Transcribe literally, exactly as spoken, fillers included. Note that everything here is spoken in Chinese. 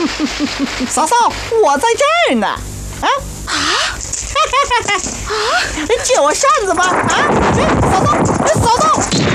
嫂嫂，我在这儿呢。啊啊！啊！借我扇子吧！啊！嫂嫂，嫂嫂。